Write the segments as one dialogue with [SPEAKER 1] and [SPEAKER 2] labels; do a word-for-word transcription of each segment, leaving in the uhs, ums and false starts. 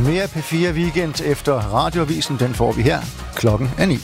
[SPEAKER 1] Mere P fire Weekend efter Radioavisen, den får vi her klokken er ni.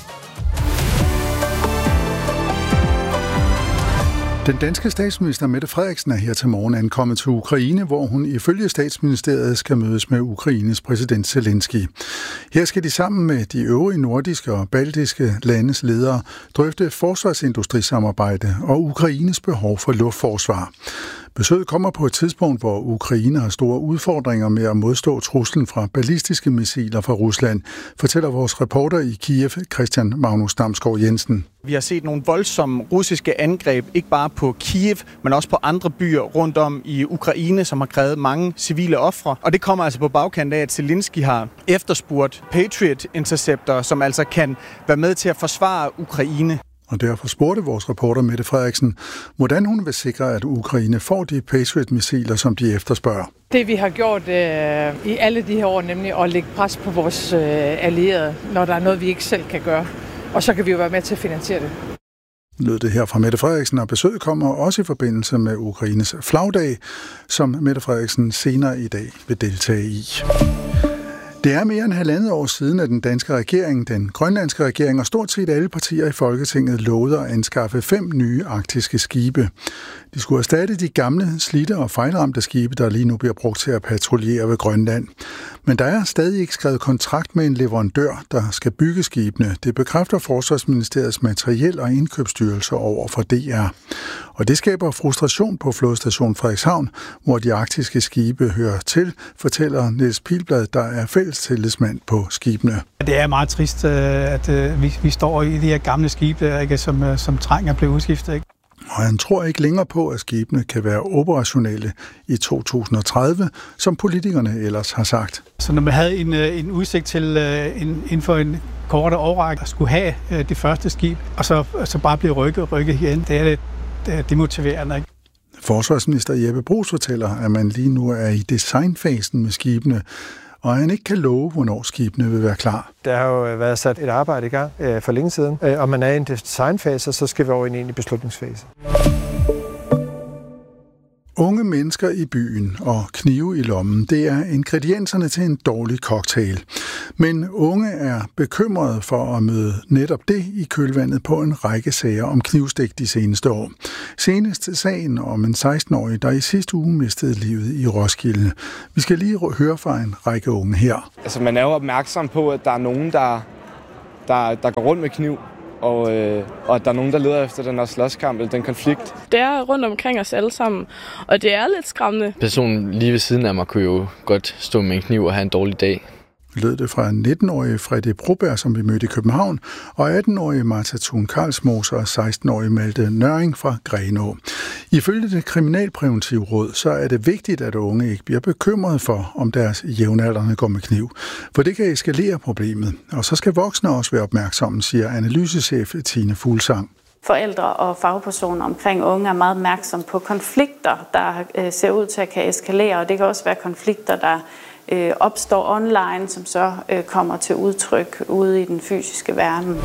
[SPEAKER 1] Den danske statsminister Mette Frederiksen er her til morgen ankommet til Ukraine, hvor hun ifølge statsministeriet skal mødes med Ukraines præsident Zelensky. Her skal de sammen med de øvrige nordiske og baltiske landes ledere drøfte forsvarsindustrisamarbejde og Ukraines behov for luftforsvar. Besøget kommer på et tidspunkt, hvor Ukraine har store udfordringer med at modstå truslen fra ballistiske missiler fra Rusland, fortæller vores reporter i Kiev, Christian Magnus Damsgaard Jensen.
[SPEAKER 2] Vi har set nogle voldsomme russiske angreb, ikke bare på Kiev, men også på andre byer rundt om i Ukraine, som har krævet mange civile ofre. Og det kommer altså på bagkant af, at Zelensky har efterspurgt Patriot Interceptor, som altså kan være med til at forsvare Ukraine.
[SPEAKER 1] Og derfor spurgte vores reporter Mette Frederiksen, hvordan hun vil sikre, at Ukraine får de Patriot-missiler, som de efterspørger.
[SPEAKER 3] Det vi har gjort øh, i alle de her år, nemlig at lægge pres på vores øh, allierede, når der er noget, vi ikke selv kan gøre. Og så kan vi jo være med til at finansiere det.
[SPEAKER 1] Lød det her fra Mette Frederiksen, og besøget kommer også i forbindelse med Ukraines flagdag, som Mette Frederiksen senere i dag vil deltage i. Det er mere end halvandet år siden, at den danske regering, den grønlandske regering og stort set alle partier i Folketinget lovede at anskaffe fem nye arktiske skibe. De skulle erstatte de gamle, slidte og fejlramte skibe, der lige nu bliver brugt til at patruljere ved Grønland. Men der er stadig ikke skrevet kontrakt med en leverandør, der skal bygge skibene. Det bekræfter Forsvarsministeriets materiel- og indkøbsstyrelse over for D R. Og det skaber frustration på flådestation Frederikshavn, hvor de arktiske skibe hører til, fortæller Niels Pilblad, der er fælles tillidsmand på skibene.
[SPEAKER 4] Det er meget trist, at vi står i de her gamle skibe, ikke, som, som trænger at blive udskiftet. Ikke?
[SPEAKER 1] Og han tror ikke længere på, at skibene kan være operationelle i to tusind og tredive, som politikerne ellers har sagt.
[SPEAKER 4] Så når man havde en, en udsigt til en, inden for en kortere årrække at skulle have det første skib, og så, så bare blive rykket rykket igen, det er det, det er demotiverende. Ikke?
[SPEAKER 1] Forsvarsminister Jeppe Bruus fortæller, at man lige nu er i designfasen med skibene, og han ikke kan love, hvornår skibene vil være klar.
[SPEAKER 5] Der har jo været sat et arbejde i gang øh, for længe siden, øh, og man er i en designfase, så skal vi over i en egentlig beslutningsfase.
[SPEAKER 1] Unge mennesker i byen og knive i lommen, det er ingredienserne til en dårlig cocktail. Men unge er bekymrede for at møde netop det i kølvandet på en række sager om knivstik de seneste år. Senest sagen om en seksten-årig, der i sidste uge mistede livet i Roskilde. Vi skal lige høre fra en række unge her.
[SPEAKER 6] Altså, man er jo opmærksom på, at der er nogen, der, der, der går rundt med kniv. Og, øh, og at der er nogen, der leder efter den her slåskamp eller den konflikt.
[SPEAKER 7] Det er rundt omkring os alle sammen, og det er lidt skræmmende.
[SPEAKER 8] Personen lige ved siden af mig kunne jo godt stå med en kniv og have en dårlig dag.
[SPEAKER 1] Lød det fra nitten-årige Freddy Broberg, som vi mødte i København, og atten-årige Martha Thun Karlsmose og seksten-årige Malte Nøring fra Grenaa. Ifølge det kriminalpræventive råd, så er det vigtigt, at unge ikke bliver bekymrede for, om deres jævnaldrende går med kniv. For det kan eskalere problemet, og så skal voksne også være opmærksomme, siger analysechef Tine Fuglsang.
[SPEAKER 9] Forældre og fagpersoner omkring unge er meget opmærksomme på konflikter, der ser ud til at kan eskalere, og det kan også være konflikter, der opstår online, som så kommer til udtryk ude i den fysiske verden.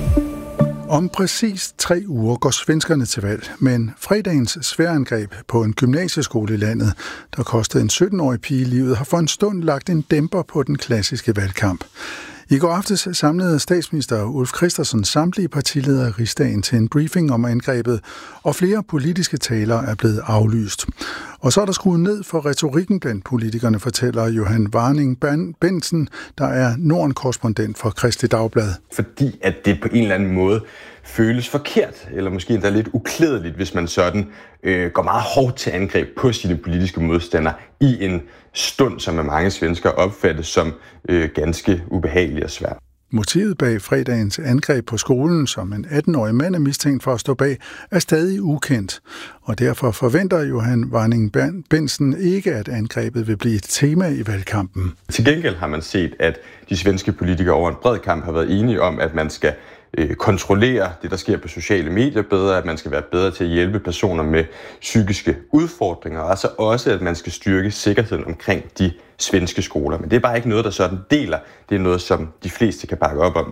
[SPEAKER 1] Om præcis tre uger går svenskerne til valg, men fredagens sværangreb på en gymnasieskole i landet, der kostede en sytten-årig pige livet, har for en stund lagt en dæmper på den klassiske valgkamp. I går aftes samlede statsminister Ulf Kristersson samtlige partiledere i Rigsdagen til en briefing om angrebet, og flere politiske talere er blevet aflyst. Og så er der skruet ned for retorikken blandt politikerne, fortæller Johan Warning Bensen, der er Norden-korrespondent for Kristeligt Dagblad.
[SPEAKER 10] Fordi at det på en eller anden måde føles forkert, eller måske endda lidt uklædeligt, hvis man sådan øh, går meget hårdt til angreb på sine politiske modstandere i en stund, som af mange svenskere opfattes som øh, ganske ubehagelig og svær.
[SPEAKER 1] Motivet bag fredagens angreb på skolen, som en atten-årig mand er mistænkt for at stå bag, er stadig ukendt. Og derfor forventer Johan Warning Bensen ikke, at angrebet vil blive et tema i valgkampen.
[SPEAKER 10] Til gengæld har man set, at de svenske politikere over en bred kamp har været enige om, at man skal kontrollere det, der sker på sociale medier bedre, at man skal være bedre til at hjælpe personer med psykiske udfordringer, og altså også, at man skal styrke sikkerheden omkring de svenske skoler. Men det er bare ikke noget, der sådan deler. Det er noget, som de fleste kan bakke op om.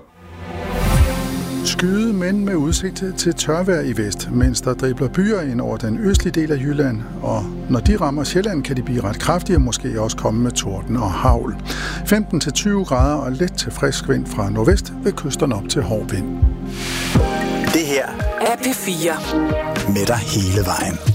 [SPEAKER 1] Skyde mænd med udsigt til tørvejr i vest, mens der dribler byer ind over den østlige del af Jylland, og når de rammer Sjælland, kan de blive ret kraftige og måske også komme med torden og hagl. femten til tyve grader og let til frisk vind fra nordvest ved kysterne op til hård vind.
[SPEAKER 11] Det her er P fire. Med dig hele vejen.